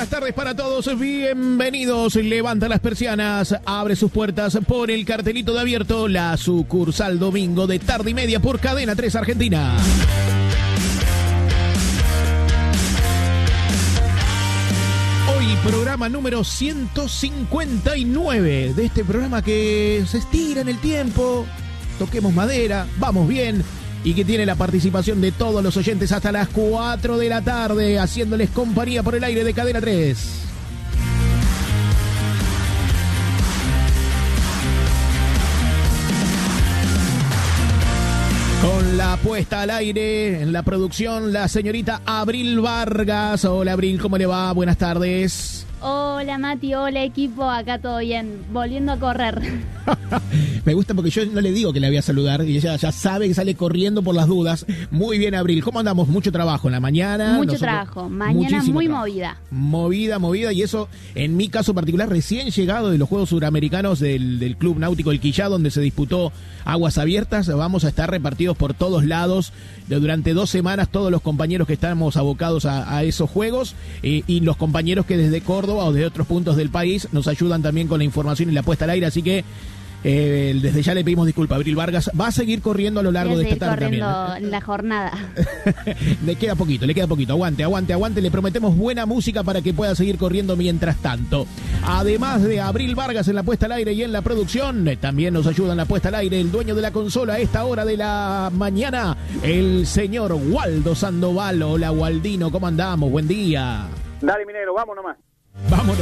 buenas tardes para todos, bienvenidos. Levanta las persianas, abre sus puertas por el cartelito de abierto, la sucursal domingo de tarde y media por Cadena 3 Argentina. Hoy programa número 159 de este programa que se estira en el tiempo, toquemos madera, vamos bien. Y que tiene la participación de todos los oyentes hasta las 4 de la tarde, haciéndoles compañía por el aire de Cadena 3. Con la puesta al aire, en la producción, la señorita Abril Vargas. Hola Abril, ¿cómo le va? Buenas tardes. Hola Mati, hola equipo, acá todo bien, volviendo a correr. Me gusta porque yo no le digo que la voy a saludar y ella ya sabe que sale corriendo por las dudas. Muy bien, Abril, ¿cómo andamos? Mucho trabajo en la mañana. Mucho trabajo, mañana muy movida. Movida, y eso en mi caso particular, recién llegado de los Juegos Suramericanos del Club Náutico El Quillá, donde se disputó aguas abiertas. Vamos a estar repartidos por todos lados durante 2 semanas, todos los compañeros que estamos abocados a esos Juegos y los compañeros que desde Córdoba o de otros puntos del país nos ayudan también con la información y la puesta al aire, así que desde ya le pedimos disculpas. Abril Vargas va a seguir corriendo a lo largo de esta tarde también. La jornada. Le queda poquito. Aguante. Le prometemos buena música para que pueda seguir corriendo mientras tanto. Además de Abril Vargas en la puesta al aire y en la producción, también nos ayuda en la puesta al aire el dueño de la consola a esta hora de la mañana, el señor Waldo Sandoval. Hola Waldino, ¿cómo andamos? Buen día. Dale, minero, vamos nomás. Vamos.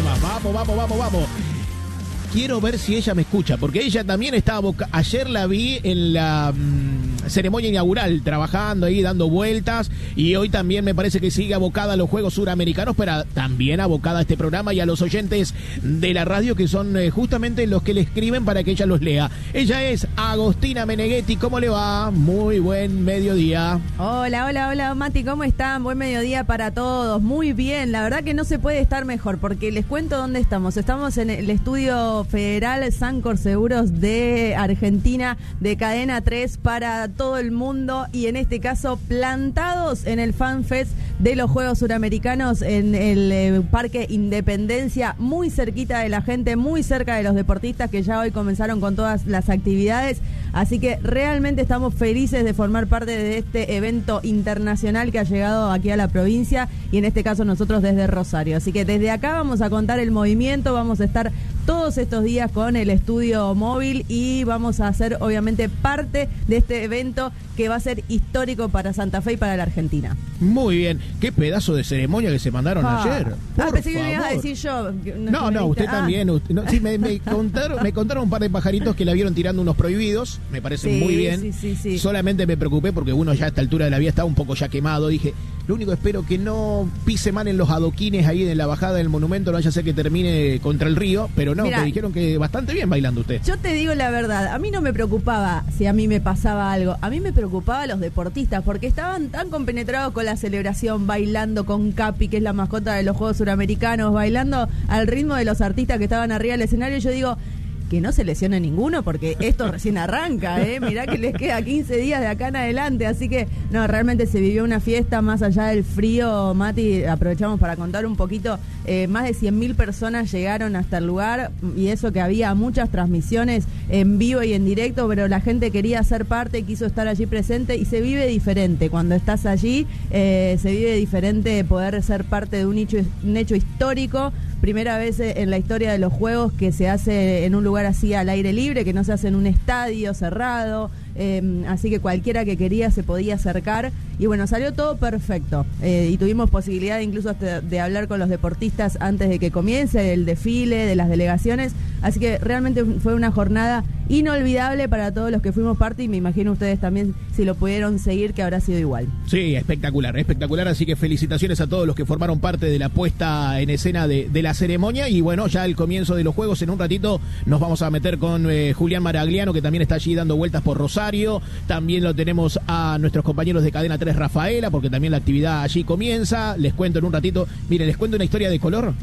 Quiero ver si ella me escucha, porque ella también estaba ayer la vi en la ceremonia inaugural, trabajando ahí, dando vueltas, y hoy también me parece que sigue abocada a los Juegos Suramericanos, pero también abocada a este programa y a los oyentes de la radio, que son justamente los que le escriben para que ella los lea. Ella es Agostina Meneghetti. ¿Cómo le va? Muy buen mediodía. Hola, Mati, ¿cómo están? Buen mediodía para todos. Muy bien, la verdad que no se puede estar mejor, porque les cuento dónde estamos. Estamos en el estudio Federal Sancor Seguros de Argentina, de Cadena 3 para todo el mundo, y en este caso plantados en el Fan Fest de los Juegos Suramericanos en el Parque Independencia, muy cerquita de la gente, muy cerca de los deportistas que ya hoy comenzaron con todas las actividades. Así que realmente estamos felices de formar parte de este evento internacional que ha llegado aquí a la provincia, y en este caso nosotros desde Rosario. Así que desde acá vamos a contar el movimiento, vamos a estar todos estos días con el estudio móvil y vamos a ser obviamente parte de este evento que va a ser histórico para Santa Fe y para la Argentina. Muy bien, qué pedazo de ceremonia que se mandaron ayer. Pensé que me ibas a decir yo. No, usted también. Sí, me contaron un par de pajaritos que la vieron tirando unos prohibidos, me parece muy bien. Sí. Solamente me preocupé porque uno ya a esta altura de la vida está un poco ya quemado. Dije, lo único espero que no pise mal en los adoquines ahí en la bajada del monumento, no vaya a ser que termine contra el río, pero no, mirá, me dijeron que bastante bien bailando usted. Yo te digo la verdad, a mí no me preocupaba si a mí me pasaba algo, a mí me preocupaba los deportistas, porque estaban tan compenetrados con la celebración, bailando con Capi, que es la mascota de los Juegos Suramericanos, bailando al ritmo de los artistas que estaban arriba del escenario. Yo digo, que no se lesione ninguno, porque esto recién arranca, mirá que les queda 15 días de acá en adelante, así que no, realmente se vivió una fiesta más allá del frío. Mati, aprovechamos para contar un poquito, más de 100.000 personas llegaron hasta el lugar, y eso que había muchas transmisiones en vivo y en directo, pero la gente quería ser parte, quiso estar allí presente, y se vive diferente cuando estás allí, se vive diferente poder ser parte de un hecho histórico. Primera vez en la historia de los Juegos que se hace en un lugar así al aire libre, que no se hace en un estadio cerrado, así que cualquiera que quería se podía acercar, y bueno, salió todo perfecto, y tuvimos posibilidad incluso hasta de hablar con los deportistas antes de que comience el desfile de las delegaciones, así que realmente fue una jornada inolvidable para todos los que fuimos parte, y me imagino ustedes también, si lo pudieron seguir, que habrá sido igual. Sí, espectacular, así que felicitaciones a todos los que formaron parte de la puesta en escena de la ceremonia, y bueno, ya el comienzo de los Juegos. En un ratito nos vamos a meter con Julián Maragliano, que también está allí dando vueltas por Rosario. También lo tenemos a nuestros compañeros de Cadena 3 Rafaela, porque también la actividad allí comienza. Les cuento en un ratito, miren, les cuento una historia de color.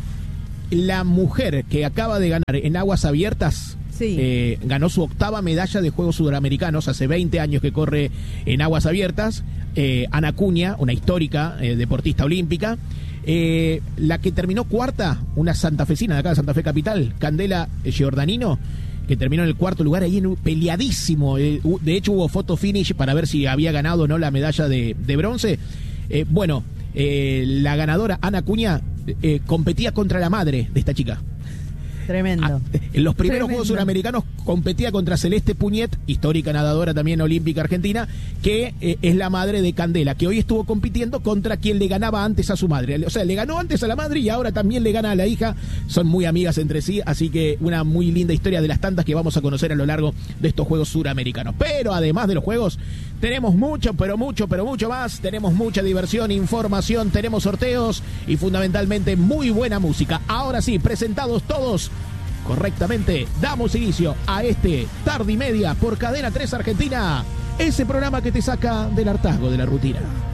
La mujer que acaba de ganar en aguas abiertas, sí, ganó su 8ª medalla de Juegos Sudamericanos, hace 20 años que corre en aguas abiertas. Ana Cunha, una histórica deportista olímpica. La que terminó cuarta, una santafesina de acá de Santa Fe Capital, Candela Giordanino, que terminó en el cuarto lugar, ahí peleadísimo. De hecho, hubo photo finish para ver si había ganado o no la medalla de bronce. La ganadora, Ana Cuña, competía contra la madre de esta chica. Tremendo. En los primeros Juegos Suramericanos competía contra Celeste Puñet, histórica nadadora también olímpica argentina, que es la madre de Candela, que hoy estuvo compitiendo contra quien le ganaba antes a su madre. O sea, le ganó antes a la madre y ahora también le gana a la hija. Son muy amigas entre sí, así que una muy linda historia de las tantas que vamos a conocer a lo largo de estos Juegos Suramericanos. Pero además de los Juegos, tenemos mucho más. Tenemos mucha diversión, información, tenemos sorteos y fundamentalmente muy buena música. Ahora sí, presentados todos correctamente, damos inicio a este Tarde y Media por Cadena 3 Argentina, ese programa que te saca del hartazgo de la rutina.